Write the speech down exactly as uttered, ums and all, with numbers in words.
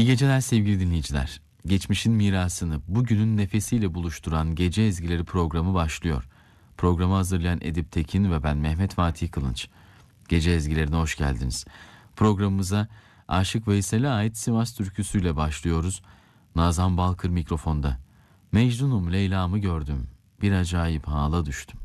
İyi geceler sevgili dinleyiciler. Geçmişin mirasını bugünün nefesiyle buluşturan Gece Ezgileri programı başlıyor. Programı hazırlayan Edip Tekin ve ben Mehmet Fatih Kılınç. Gece Ezgilerine hoş geldiniz. Programımıza Aşık Veysel'e ait Sivas türküsüyle başlıyoruz. Nazan Balkır mikrofonda. Mecnunum Leyla'mı gördüm, bir acayip hala düştüm.